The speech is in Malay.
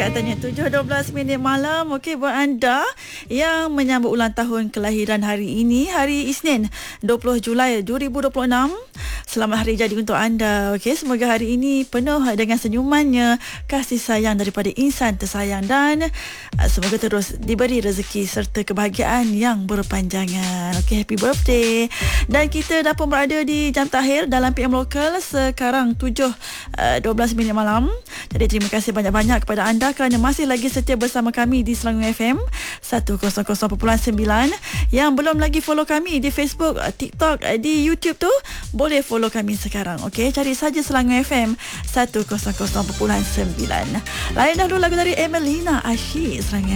katanya 7.12 minit malam. Okey, buat anda yang menyambut ulang tahun kelahiran hari ini, hari Isnin 20 Julai 2026, selamat hari jadi untuk anda. Okey, semoga hari ini penuh dengan senyumannya, kasih sayang daripada insan tersayang, dan semoga terus diberi rezeki serta kebahagiaan yang berpanjangan. Okey, happy birthday. Dan kita dah pun berada di jam terakhir dalam PM Lokal sekarang 7.12 minit malam. Jadi terima kasih banyak-banyak kepada anda kerana masih lagi setia bersama kami di Selangor FM 100.9. Yang belum lagi follow kami di Facebook, TikTok, di YouTube tu, boleh follow kami sekarang. Okey, cari saja Selangor FM 100.9. Lain dahulu lagu dari Emelina Asyik, Selangor